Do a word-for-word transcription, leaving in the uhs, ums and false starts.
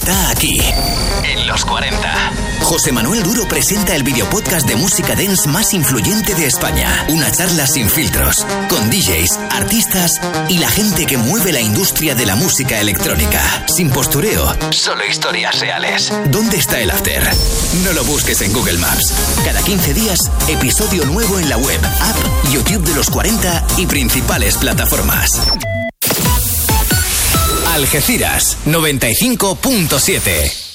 está aquí, en Los cuarenta. José Manuel Duro presenta el videopodcast de música dance más influyente de España. Una charla sin filtros, con D Js, artistas y la gente que mueve la industria de la música electrónica. Sin postureo, solo historias reales. ¿Dónde está el after? No lo busques en Google Maps. Cada quince días, episodio nuevo en la web, app, YouTube de Los cuarenta y principales plataformas. Algeciras, noventa y cinco punto siete.